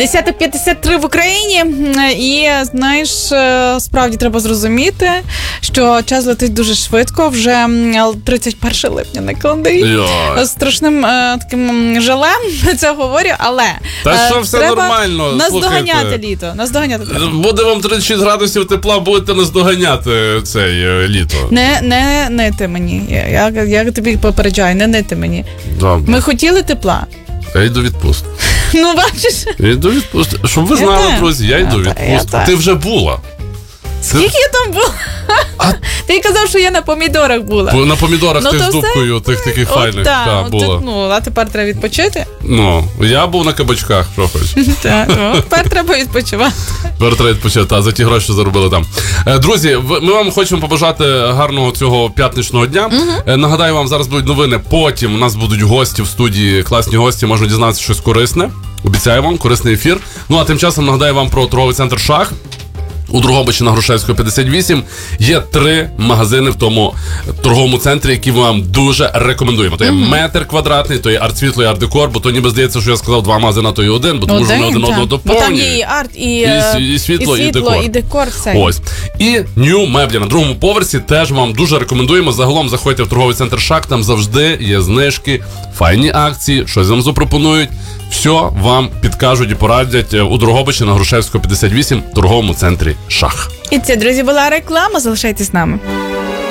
10:53 в Україні. І, знаєш, справді треба зрозуміти, що час летить дуже швидко. Вже 31 липня на календарі. Страшним таким жалем це говорю, але та що все треба нормально, наздоганяти літо. Наздоганяти треба. Буде вам 36 градусів тепла, будете наздоганяти цей літо. Не ти мені. Я тобі попереджаю, не нити мені. Добре. Ми хотіли тепла. Я йду відпустку. Ну, бачиш? Я йду відпустку. Щоб ви знали, друзі, я йду відпустку. Ти вже була. Скільки я там була? Ти казав, що я на помідорах була. На помідорах ти з дубкою тих таких файних була. А тепер треба відпочити. Я був на кабачках, що хочеш. Тепер треба відпочивати. Тепер треба відпочити, за ті гроші, що заробили там. Друзі, ми вам хочемо побажати гарного цього п'ятничного дня. Нагадаю вам, зараз будуть новини, потім у нас будуть гості в студії, класні гості, можна дізнатися щось корисне. Обіцяю вам, корисний ефір. А тим часом нагадаю вам про торговий центр «Шах». У Дрогобичі на Грушевського 58 є 3 магазини в тому торговому центрі, які ми вам дуже рекомендуємо. То є метр квадратний, то є арт-світло і арт-декор, бо то ніби здається, що я сказав 2 магазини, то є один, бо тому що вони один одного доповнюють. Бо там є і арт, і світло, і декор. Все. Ось. І Нью меблі на другому поверсі теж вам дуже рекомендуємо. Загалом заходьте в торговий центр «Шах», там завжди є знижки, файні акції, щось вам запропонують. Все вам підкажуть і порадять у Дрогобичі на Грушевського 58 в торговому центрі «Шах». І це, друзі, була реклама. Залишайтесь з нами.